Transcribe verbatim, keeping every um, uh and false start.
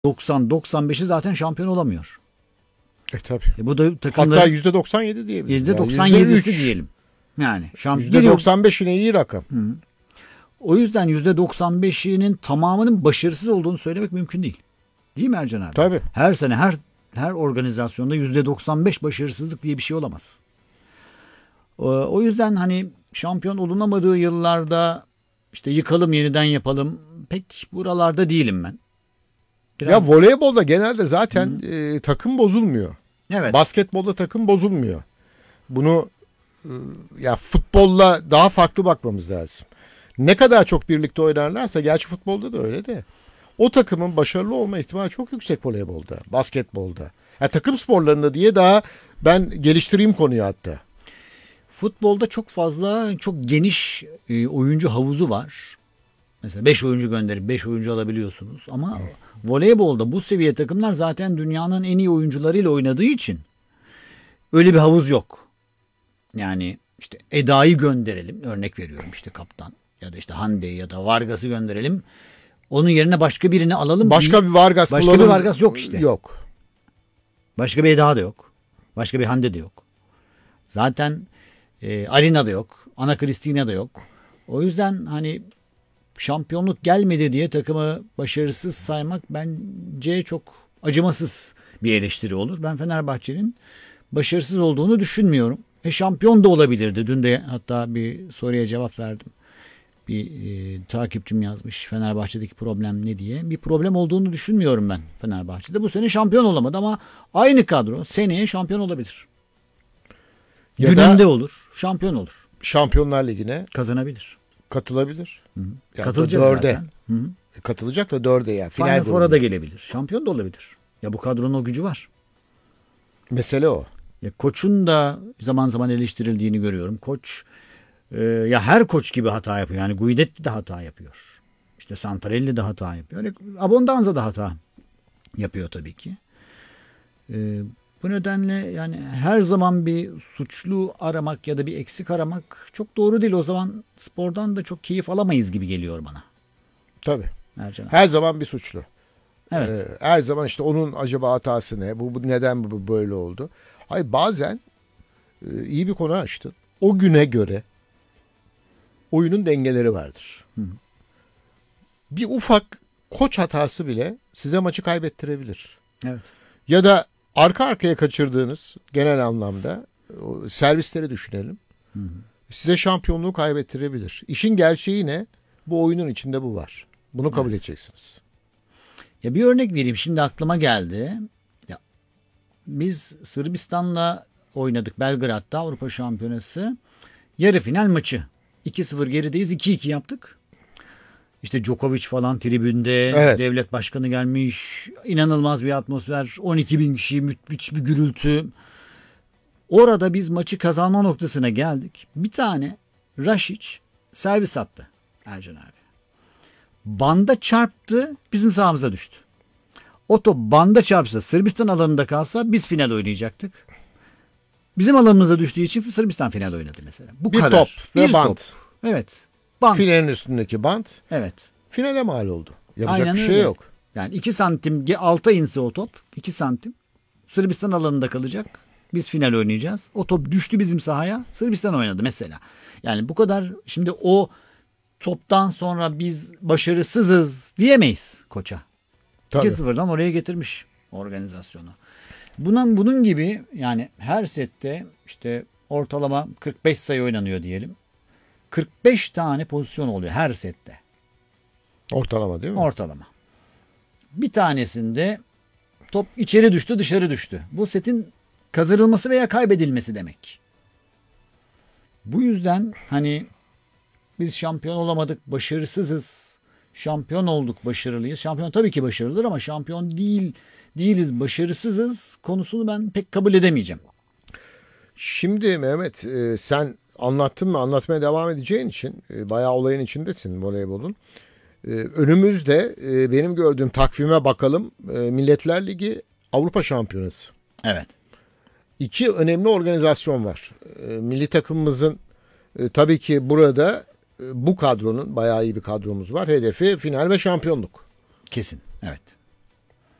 doksan doksan beşi zaten şampiyon olamıyor. E tabii. E bu da takımların hatta yüzde doksan yedi diyebiliriz. yüzde doksan yedisi diyelim. Yani yüzde doksan beş yine iyi rakam. Hı. O yüzden yüzde doksan beşinin tamamının başarısız olduğunu söylemek mümkün değil. Değil mi Ercan abi? Tabii. Her sene her her organizasyonda yüzde doksan beş başarısızlık diye bir şey olamaz. O yüzden hani şampiyon olunamadığı yıllarda işte yıkalım yeniden yapalım pek buralarda değilim ben. Biraz... Ya voleybolda genelde zaten e, takım bozulmuyor. Evet. Basketbolda takım bozulmuyor. Bunu e, ya futbolla daha farklı bakmamız lazım. Ne kadar çok birlikte oynarlarsa, gerçi futbolda da öyle de, o takımın başarılı olma ihtimali çok yüksek voleybolda, basketbolda. Ya takım sporlarında diye daha ben geliştireyim konuyu hatta. Futbolda çok fazla, çok geniş e, oyuncu havuzu var. Mesela beş oyuncu gönderip beş oyuncu alabiliyorsunuz. Ama evet. Voleybolda bu seviye takımlar zaten dünyanın en iyi oyuncularıyla oynadığı için öyle bir havuz yok. Yani işte Eda'yı gönderelim, örnek veriyorum, işte kaptan ya da işte Hande'yi ya da Vargas'ı gönderelim. Onun yerine başka birini alalım. Başka bir Vargas başka bulalım. bir Vargas yok işte. Yok. Başka bir Eda da yok. Başka bir Hande de yok. Zaten e, Arina da yok. Ana Cristina da yok. O yüzden hani şampiyonluk gelmedi diye takımı başarısız saymak bence çok acımasız bir eleştiri olur. Ben Fenerbahçe'nin başarısız olduğunu düşünmüyorum. E şampiyon da olabilirdi. Dün de hatta bir soruya cevap verdim. Bir e, takipçim yazmış Fenerbahçe'deki problem ne diye. Bir problem olduğunu düşünmüyorum ben Fenerbahçe'de. Bu sene şampiyon olamadı ama aynı kadro seneye şampiyon olabilir. Ya gününde olur. Şampiyon olur. Şampiyonlar Ligi'ne kazanabilir. Katılabilir. Yani katılacak dörde. zaten. Hı hı. Katılacak da dörde yani. Final, Final Four'a da gelebilir. Şampiyon da olabilir. Ya bu kadronun o gücü var. Mesele o. Ya koçun da zaman zaman eleştirildiğini görüyorum. Koç e, ya her koç gibi hata yapıyor. Yani Guidetti de hata yapıyor. İşte Santarelli de hata yapıyor. Yani Abondanza da hata yapıyor tabii ki. E, bu nedenle yani her zaman bir suçlu aramak ya da bir eksik aramak çok doğru değil. O zaman spordan da çok keyif alamayız gibi geliyor bana. Tabii. Ercan abi. Her zaman bir suçlu. Evet. Ee, her zaman işte onun acaba hatası ne? Bu, bu neden bu böyle oldu? Hayır, bazen e, iyi bir konu açtın. O güne göre oyunun dengeleri vardır. Hı. Bir ufak koç hatası bile size maçı kaybettirebilir. Evet. Ya da arka arkaya kaçırdığınız genel anlamda o servisleri düşünelim. Hı. Size şampiyonluğu kaybettirebilir. İşin gerçeği ne? Bu oyunun içinde bu var. Bunu kabul evet. edeceksiniz. Ya bir örnek vereyim. Şimdi aklıma geldi. Ya biz Sırbistan'la oynadık Belgrad'da Avrupa Şampiyonası. Yarı final maçı. iki sıfır gerideyiz. iki iki yaptık. İşte Djokovic falan tribünde. Evet. Devlet başkanı gelmiş. İnanılmaz bir atmosfer. on iki bin kişi, müthiş bir gürültü. Orada biz maçı kazanma noktasına geldik. Bir tane Rašić servis attı Ercan abi. Banda çarptı, bizim sahamıza düştü. O top banda çarpsa, Sırbistan alanında kalsa biz final oynayacaktık. Bizim alanımıza düştüğü için Sırbistan final oynadı mesela. Bu bir kadar. top ve bir bant. Top. Evet. Bant. Finalin üstündeki bant. Evet. Finale mal oldu. Yapacak aynen bir şey öyle. yok. Yani iki santim alta inse o top, iki santim Sırbistan alanında kalacak. Biz final oynayacağız. O top düştü bizim sahaya. Sırbistan oynadı mesela. Yani bu kadar, şimdi o toptan sonra biz başarısızız diyemeyiz koça. Tabii. iki sıfırdan oraya getirmiş organizasyonu. Bunun, bunun gibi yani her sette işte ortalama kırk beş sayı oynanıyor diyelim. kırk beş tane pozisyon oluyor her sette. Ortalama değil mi? Ortalama. Bir tanesinde top içeri düştü, dışarı düştü. Bu setin kazanılması veya kaybedilmesi demek. Bu yüzden hani biz şampiyon olamadık, başarısızız. Şampiyon olduk, başarılıyız. Şampiyon tabii ki başarılıdır ama şampiyon değil, değiliz, başarısızız konusunu ben pek kabul edemeyeceğim. Şimdi Mehmet, e, sen anlattın mı, anlatmaya devam edeceğin için e, bayağı olayın içindesin voleybolun. E, önümüzde e, benim gördüğüm takvime bakalım. E, Milletler Ligi, Avrupa Şampiyonası. Evet. İki önemli organizasyon var. E, milli takımımızın e, tabii ki burada e, bu kadronun, bayağı iyi bir kadromuz var. Hedefi final ve şampiyonluk. Kesin, evet.